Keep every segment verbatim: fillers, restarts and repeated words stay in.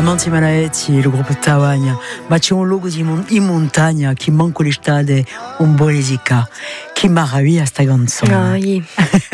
Manti Malaetti, le groupe Tawagna, ma c'è un luogo in montagna che manco l'estate un po' lesica, che maravi a sta canzone. Ah, oui.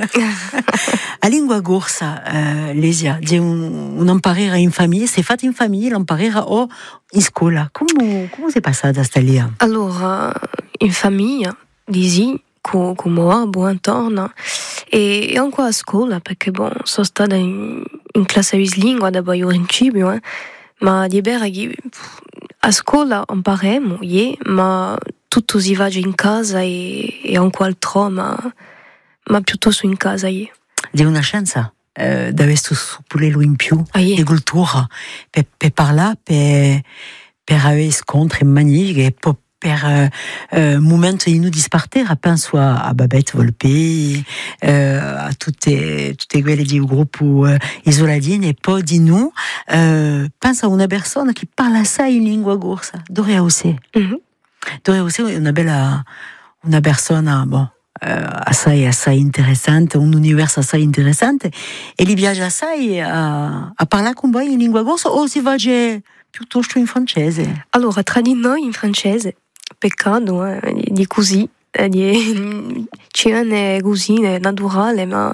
A lingua corsa, eh, Lesia, di un, un'imparare in famiglia, sei fatta in famiglia, l'imparare o in scuola? Come, come sei passata sta lì? Allora, in famiglia, disi, con, con moi, buon torno, e, e anche a scuola, perché bon, sono stata in, in classe di lingua da in principio, eh, ma di vera che a scuola impariamo, yeah, ma tutto si va in casa e, e anche altro, ma, ma piuttosto in casa, yeah. Di una scienza, eh, d'avesto suppulelo in più, ah, yeah. di cultura, per, per parlare, per, per avere scontri magnifici e poi per uh, uh, momento di dispartire, penso a, a Babette Volpe, uh, a tutte, tutte quelle di gruppo uh, isoladine, e poi di noi, uh, penso a una persona che parla assai in lingua corsa, Doria Ossé. Mm-hmm. Doria Ossé è una bella, una persona, bon, uh, assai, assai interessante, un universo assai interessante, e gli piace assai a, a parlare con voi in lingua corsa, o si va piuttosto in francese? Allora, tra di noi in francese, peccato, eh, di così, eh, di cene così, naturale, ma,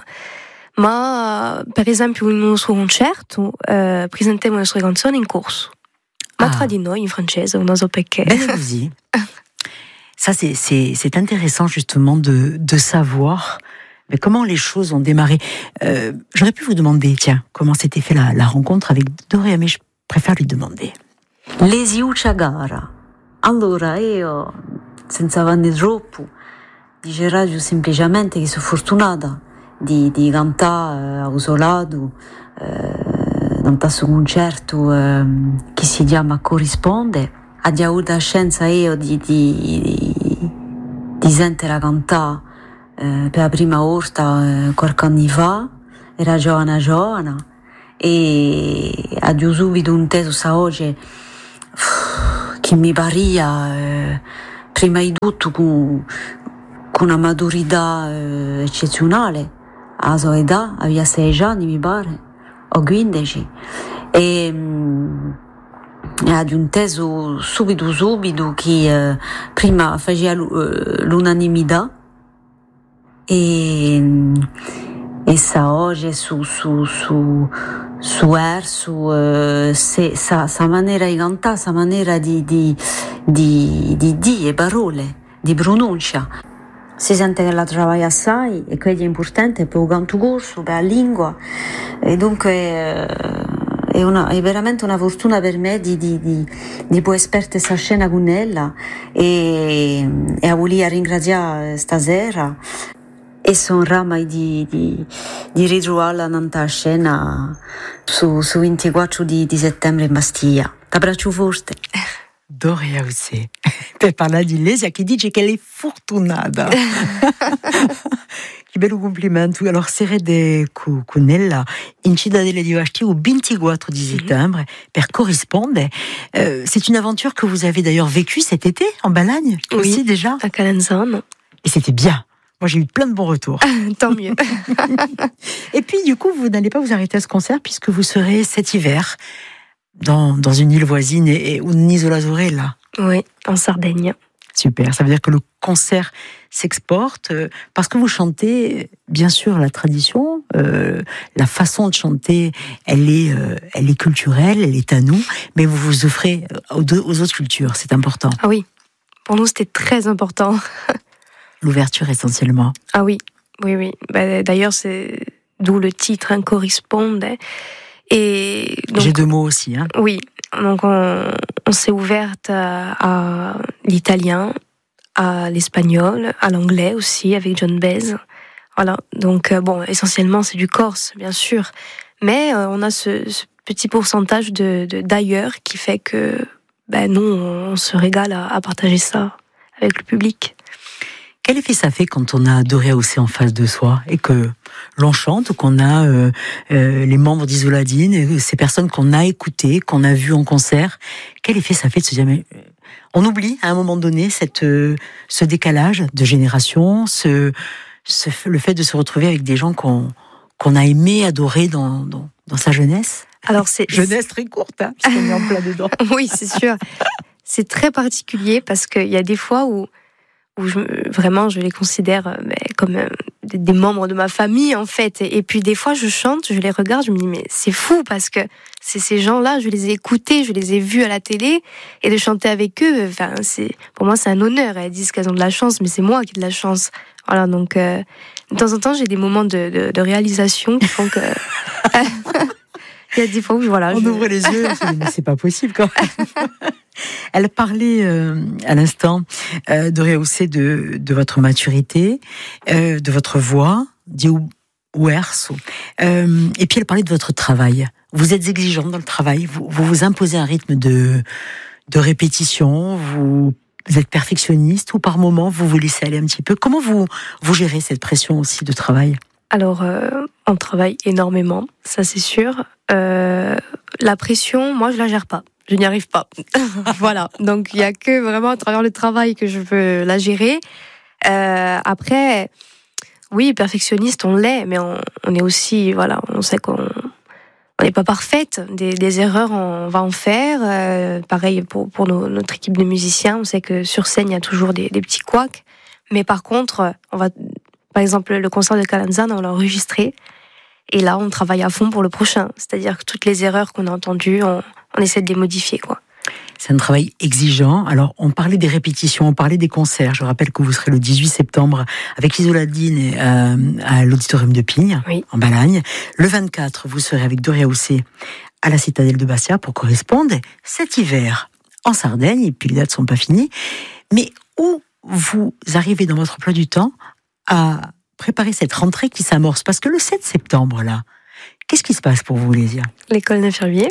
ma per esempio in un nostro concerto eh, presentiamo le nostre canzoni in corso, ma ah. tra di noi in francese, non so perché. Bene così. Ça, c'est, c'est, c'est intéressant justement de, de savoir mais comment les choses ont démarré. Euh, j'aurais pu vous demander, tiens, comment s'était fait la, la rencontre avec Doria, mais je préfère lui demander. Lesiuccia gara. Allora io, senza vanni troppo, dicevo semplicemente che sono fortunata di, di cantare a Usolado, eh, in questo concerto eh, che si chiama Corrisponde. Ho avuto la scienza io di, di, di sentire cantare eh, per la prima volta eh, qualche anno fa, era giovane giovane, e ho subito un teso sa oggi che mi paria eh, prima di tutto con, con una maturità eh, eccezionale. A sua età, aveva sei anni mi pare, o quindici, e mh, ha inteso subito subito che eh, prima faceva l'unanimità e e sa oggi su su su su Ersu eh, se, sa, sa maniera di cantare, sa maniera di di di di dire parole, di pronuncia. Si sente che la lavora assai e quello è importante per il canto corso, per la lingua, e dunque eh, è, una, è veramente una fortuna per me di, di, di, di poter esperte questa scena con ella e, e a voler ringraziare stasera. E sono ramai di, di, di ritrovarla in tanta scena su, su ventiquattro di, di settembre in Bastiglia. T'abbraccio forte. Doria Ossé, per parlare di Lesia che dice che è fortunata. Che bello complimento. Alors, sarete con ella in Cittadella di Bastiglia il ventiquattro di settembre mm-hmm. per Corrisponde. Euh, c'est une aventure que vous avez d'ailleurs vécue cet été en Balagne oui, aussi déjà. À Calenzano. Et c'était bien. Moi, j'ai eu plein de bons retours. Tant mieux. Et puis, du coup, vous n'allez pas vous arrêter à ce concert puisque vous serez cet hiver dans, dans une île voisine et, et une Isola Zorella. Oui, en Sardaigne. Super. Ça veut dire que le concert s'exporte euh, parce que vous chantez, bien sûr, la tradition, euh, la façon de chanter, elle est, euh, elle est culturelle, elle est à nous, mais vous vous offrez aux, deux, aux autres cultures. C'est important. Ah oui. Pour nous, c'était très important. L'ouverture essentiellement. Ah oui, oui, oui. Bah, d'ailleurs, c'est d'où le titre hein, corresponde. Et donc, j'ai deux mots aussi. Hein. Oui, donc on, on s'est ouverte à, à l'italien, à l'espagnol, à l'anglais aussi avec John Baez. Voilà. Donc bon, essentiellement c'est du corse, bien sûr, mais euh, on a ce, ce petit pourcentage de, de d'ailleurs qui fait que ben nous on se régale à, à partager ça avec le public. Quel effet ça fait quand on a Doria Ossé en face de soi et que l'on chante, qu'on a euh, euh, les membres d'Isoladine, ces personnes qu'on a écoutées, qu'on a vues en concert? Quel effet ça fait de se dire, mais on oublie à un moment donné cette, euh, ce décalage de génération, ce, ce, le fait de se retrouver avec des gens qu'on, qu'on a aimé, adoré dans, dans, dans sa jeunesse? Alors c'est jeunesse très courte, hein, puisqu'on est en plein dedans. Oui, c'est sûr. C'est très particulier parce qu'il y a des fois où, où je, vraiment je les considère euh, mais, comme euh, des, des membres de ma famille en fait. Et, et puis des fois je chante, je les regarde, je me dis mais c'est fou parce que c'est ces gens-là, je les ai écoutés, je les ai vus à la télé et de chanter avec eux, enfin c'est pour moi c'est un honneur. Elles disent qu'elles ont de la chance, mais c'est moi qui ai de la chance. Voilà, donc euh, de temps en temps j'ai des moments de, de, de réalisation qui font que il y a des fois où voilà. On je... ouvre les yeux, on se dit, mais c'est pas possible quand même. Elle parlait euh, à l'instant euh, de rehausser de, de votre maturité, euh, de votre voix, di uerso. Euh, et puis elle parlait de votre travail. Vous êtes exigeante dans le travail, vous vous, vous imposez un rythme de, de répétition, vous, vous êtes perfectionniste ou par moment vous vous laissez aller un petit peu. Comment vous, vous gérez cette pression aussi de travail ? Alors, euh, on travaille énormément, ça c'est sûr. Euh, la pression, moi je la gère pas. Je n'y arrive pas. Voilà. Donc, il n'y a que vraiment à travers le travail que je peux la gérer. Euh, après, oui, perfectionniste, on l'est, mais on, on est aussi, voilà, on sait qu'on n'est pas parfaite. Des, des erreurs, on va en faire. Euh, pareil pour, pour nos, notre équipe de musiciens. On sait que sur scène, il y a toujours des, des petits couacs. Mais par contre, on va, par exemple, le concert de Calenzane, on l'a enregistré. Et là, on travaille à fond pour le prochain. C'est-à-dire que toutes les erreurs qu'on a entendues, on, on essaie de les modifier, quoi. C'est un travail exigeant. Alors, on parlait des répétitions, on parlait des concerts. Je rappelle que vous serez le dix-huit septembre avec Isoladine euh, à l'Auditorium de Pigne, oui. en Balagne. Le vingt-quatre, vous serez avec Doria Houssé à la Citadelle de Bastia pour correspondre cet hiver en Sardaigne. Et puis, les dates ne sont pas finies. Mais où vous arrivez dans votre emploi du temps à préparer cette rentrée qui s'amorce? Parce que le sept septembre, là, qu'est-ce qui se passe pour vous, Lésia? L'école d'infirmier.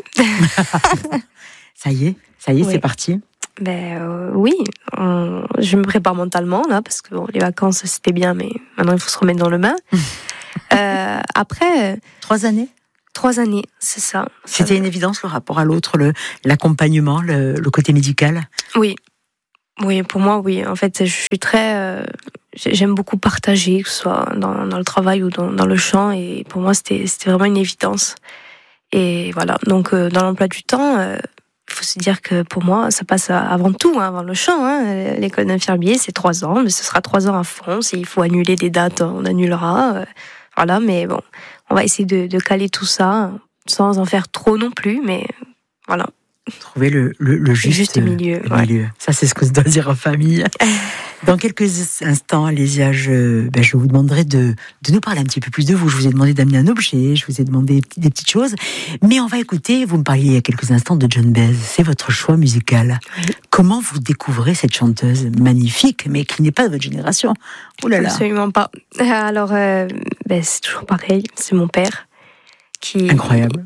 Ça y est, ça y est, oui. C'est parti. Ben euh, oui, on, je me prépare mentalement là parce que bon, les vacances c'était bien, mais maintenant il faut se remettre dans le bain. euh, après, trois années. Trois années, c'est ça. C'était ça... une évidence le rapport à l'autre, le l'accompagnement, le, le côté médical. Oui, oui, pour moi oui. En fait, je suis très, euh, j'aime beaucoup partager, que ce soit dans, dans le travail ou dans, dans le chant, et pour moi c'était c'était vraiment une évidence. Et voilà, donc euh, dans l'emploi du temps. Euh, Il faut se dire que pour moi, ça passe avant tout, hein, avant le chant. Hein. L'école d'infirmier, c'est trois ans, mais ce sera trois ans à fond. S'il faut annuler des dates, on annulera. Euh, voilà, mais bon, on va essayer de, de caler tout ça sans en faire trop non plus, mais voilà. Trouver le, le, le juste, juste milieu. Le ouais. milieu. Ça, c'est ce que se doit dire en famille. Dans quelques instants, Lésia, je, ben, je vous demanderai de, de nous parler un petit peu plus de vous. Je vous ai demandé d'amener un objet, je vous ai demandé des petites choses. Mais on va écouter, vous me parliez il y a quelques instants de Joan Baez. C'est votre choix musical. Oui. Comment vous découvrez cette chanteuse magnifique, mais qui n'est pas de votre génération? Oh là là. Absolument pas. Alors, euh, ben, c'est toujours pareil. C'est mon père qui... Incroyable.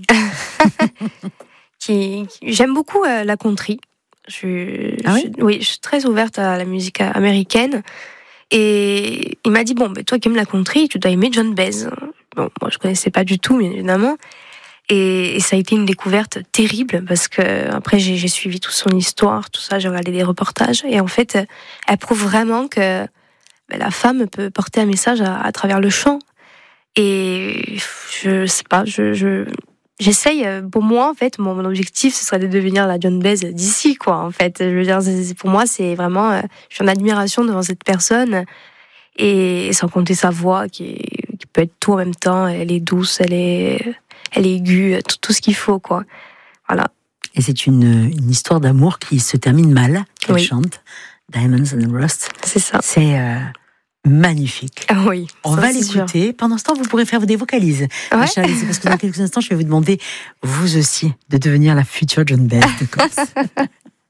qui, qui... J'aime beaucoup euh, la country. Je, ah oui, je, oui, je suis très ouverte à la musique américaine. Et il m'a dit, bon, ben, toi qui aimes la country, tu dois aimer Joan Baez. Bon, moi, je connaissais pas du tout, bien évidemment. Et, et ça a été une découverte terrible parce que après, j'ai, j'ai suivi toute son histoire, tout ça, j'ai regardé des reportages. Et en fait, elle prouve vraiment que ben, la femme peut porter un message à, à travers le chant. Et je sais pas, je... je J'essaye, pour moi, en fait, mon, mon objectif, ce serait de devenir la Joan Baez d'ici, quoi, en fait. Je veux dire, c'est, pour moi, c'est vraiment, euh, je suis en admiration devant cette personne, et, et sans compter sa voix, qui, qui peut être tout en même temps. Elle est douce, elle est, elle est aiguë, tout, tout ce qu'il faut, quoi. Voilà. Et c'est une, une histoire d'amour qui se termine mal, qu'elle oui. chante. Diamonds and Rust. C'est ça. C'est, euh, magnifique. Ah oui. On va l'écouter. Sûr. Pendant ce temps, vous pourrez faire des vocalises. Ouais. Charles, parce que dans quelques instants, je vais vous demander, vous aussi, de devenir la future Joan Baez de Corse.